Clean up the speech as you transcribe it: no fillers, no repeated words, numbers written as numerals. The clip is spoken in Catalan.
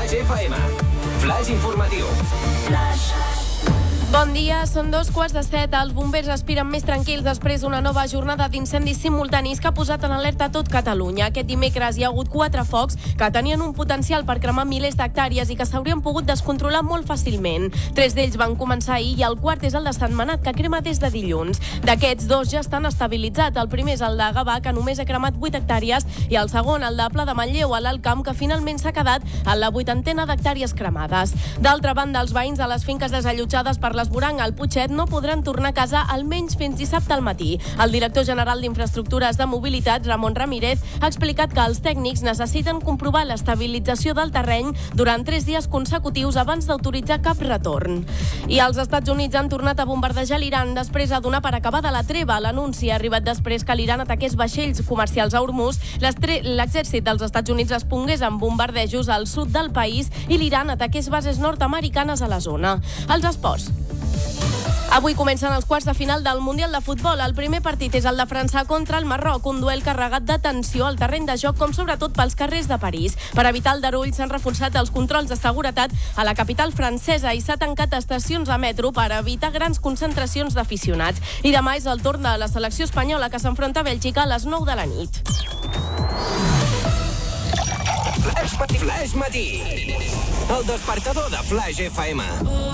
Flash FM. Flash informatiu. Bon dia, són 2:15. Els bombers respiren més tranquils després d'una nova jornada d'incendis simultanis que ha posat en alerta tot Catalunya. Aquest dimecres hi ha hagut 4 focs que tenien un potencial per cremar milers d'hectàrees i que s'haurien pogut descontrolar molt fàcilment. 3 d'ells van començar ahir i el quart és el de Sentmenat, que crema des de dilluns. D'aquests, 2 ja estan estabilitzats. El primer és el de Gavà, que només ha cremat 8 hectàrees, i el segon, el de Pla de Manlleu, a l'Alt Camp, que finalment s'ha quedat en la 80ena d'hectàrees cremades. D'altra banda, els veïns de les finques desallotjades per l'Esborang al Putxet no podran tornar a casa almenys fins dissabte al matí. El director general d'Infraestructures de Mobilitat, Ramon Ramírez, ha explicat que els tècnics necessiten comprovar l'estabilització del terreny durant 3 dies consecutius abans d'autoritzar cap retorn. I els Estats Units han tornat a bombardejar l'Iran després de donar per acabada la treva. L'anunci ha arribat després que l'Iran ataqués vaixells comercials a Hormuz, l'exèrcit dels Estats Units respongués amb bombardejos al sud del país i l'Iran ataqués bases nord-americanes a la zona. Els esports. Avui comencen els quarts de final del Mundial de Futbol. El primer partit és el de França contra el Marroc, un duel carregat de tensió al terreny de joc, com sobretot pels carrers de París. Per evitar el darull s'han reforçat els controls de seguretat a la capital francesa i s'ha tancat estacions de metro per evitar grans concentracions d'aficionats. I demà és el torn de la selecció espanyola, que s'enfronta a Bèlgica a les 9 de la nit. Flash matí. El despertador de Flash FM.